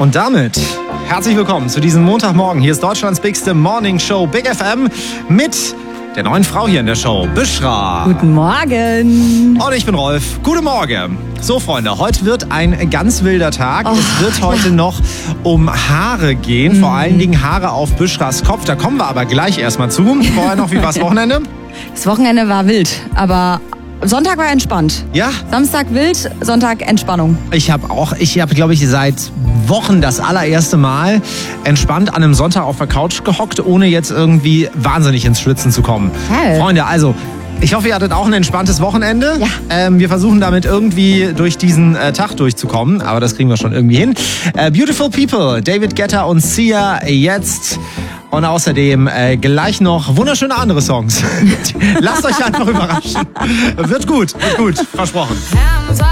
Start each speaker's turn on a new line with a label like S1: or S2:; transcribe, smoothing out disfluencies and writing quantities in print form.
S1: Und damit herzlich willkommen zu diesem Montagmorgen. Hier ist Deutschlands bigste Morning Show Big FM mit der neuen Frau hier in der Show, Büşra.
S2: Guten Morgen.
S1: Und ich bin Rolf. Guten Morgen. So, Freunde, heute wird ein ganz wilder Tag. Es wird heute noch um Haare gehen, vor allen Dingen Haare auf Büschras Kopf. Da kommen wir aber gleich erstmal zu. Vorher noch, wie war das Wochenende?
S2: Das Wochenende war wild, aber Sonntag war entspannt.
S1: Ja?
S2: Samstag wild, Sonntag Entspannung.
S1: Ich habe, glaube ich, seit Wochen das allererste Mal entspannt an einem Sonntag auf der Couch gehockt, ohne jetzt irgendwie wahnsinnig ins Schwitzen zu kommen.
S2: Hey.
S1: Freunde, also, ich hoffe, ihr hattet auch ein entspanntes Wochenende.
S2: Ja.
S1: Wir versuchen damit irgendwie durch diesen Tag durchzukommen, aber das kriegen wir schon irgendwie hin. Beautiful People, David Guetta und Sia jetzt. Und außerdem gleich noch wunderschöne andere Songs. Lasst euch einfach überraschen. Wird gut, versprochen.